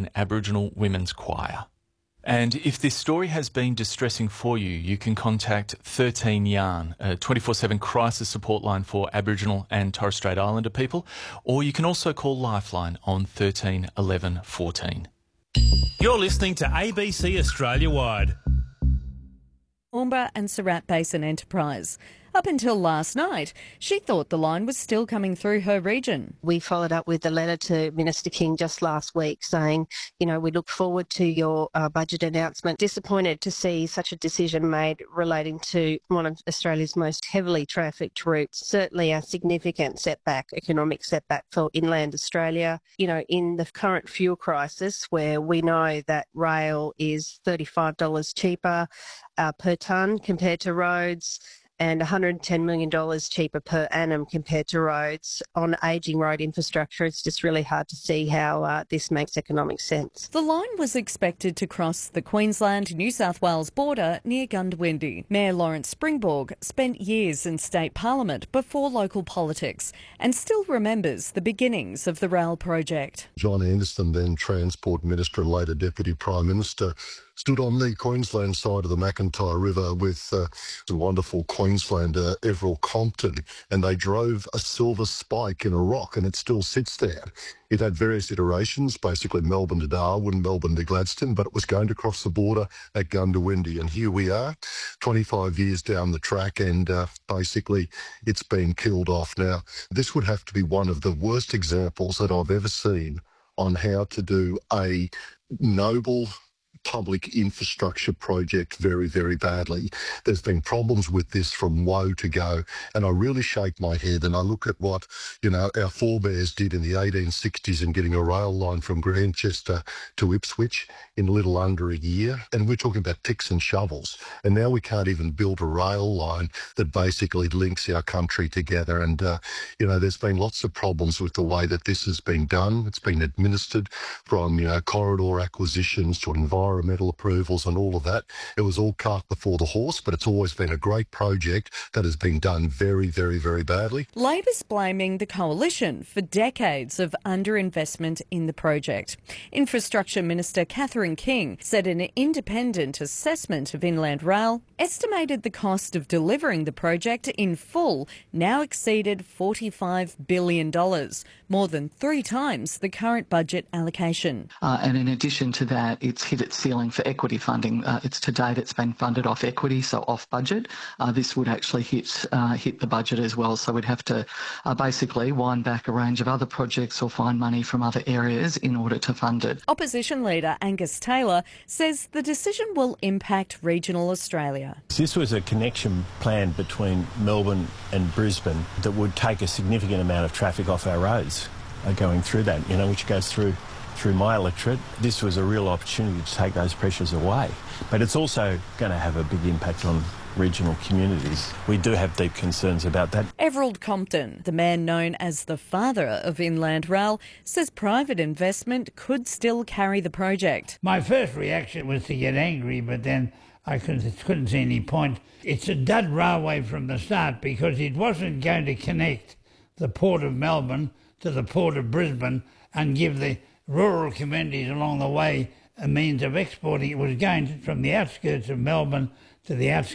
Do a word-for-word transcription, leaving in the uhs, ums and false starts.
an Aboriginal women's choir. And if this story has been distressing for you, you can contact thirteen Yarn, a twenty-four seven crisis support line for Aboriginal and Torres Strait Islander people, or you can also call Lifeline on thirteen eleven fourteen. You're listening to A B C Australia Wide. Toowoomba and Surat Basin Enterprise. Up until last night, she thought the line was still coming through her region. We followed up with a letter to Minister King just last week saying, you know, we look forward to your uh, budget announcement. Disappointed to see such a decision made relating to one of Australia's most heavily trafficked routes. Certainly a significant setback, economic setback for inland Australia. You know, in the current fuel crisis where we know that rail is thirty-five dollars cheaper uh, per tonne compared to roads, and one hundred ten million dollars cheaper per annum compared to roads. On ageing road infrastructure, it's just really hard to see how uh, this makes economic sense. The line was expected to cross the Queensland-New South Wales border near Goondiwindi. Mayor Lawrence Springborg spent years in state parliament before local politics and still remembers the beginnings of the rail project. John Anderson, then Transport Minister and later Deputy Prime Minister, stood on the Queensland side of the McIntyre River with uh, the wonderful Queenslander Everil Compton, and they drove a silver spike in a rock, and it still sits there. It had various iterations, basically Melbourne to Darwin, Melbourne to Gladstone, but it was going to cross the border at Goondiwindi, and here we are, twenty-five years down the track, and uh, basically it's been killed off. Now, this would have to be one of the worst examples that I've ever seen on how to do a noble public infrastructure project very, very badly. There's been problems with this from woe to go, and I really shake my head and I look at what, you know, our forebears did in the eighteen sixties in getting a rail line from Grantchester to Ipswich in a little under a year, and we're talking about picks and shovels, and now we can't even build a rail line that basically links our country together. And uh, you know, there's been lots of problems with the way that this has been done. It's been administered, from, you know, corridor acquisitions to environmental environmental approvals and all of that. It was all cart before the horse, but it's always been a great project that has been done very, very, very badly. Labor's blaming the coalition for decades of underinvestment in the project. Infrastructure Minister Catherine King said an independent assessment of Inland Rail estimated the cost of delivering the project in full now exceeded forty-five billion dollars, more than three times the current budget allocation. Uh, and in addition to that, it's hit its ceiling for equity funding. Uh, it's to date it's been funded off equity, so off budget. Uh, this would actually hit uh, hit the budget as well, so we'd have to uh, basically wind back a range of other projects or find money from other areas in order to fund it. Opposition leader Angus Taylor says the decision will impact regional Australia. This was a connection plan between Melbourne and Brisbane that would take a significant amount of traffic off our roads uh, going through that, you know, which goes through through my electorate. This was a real opportunity to take those pressures away. But it's also going to have a big impact on regional communities. We do have deep concerns about that. Everald Compton, the man known as the father of Inland Rail, says private investment could still carry the project. My first reaction was to get angry, but then I couldn't, couldn't see any point. It's a dud railway from the start because it wasn't going to connect the Port of Melbourne to the Port of Brisbane and give the rural communities along the way a means of exporting. It was going from the outskirts of Melbourne to the outskirts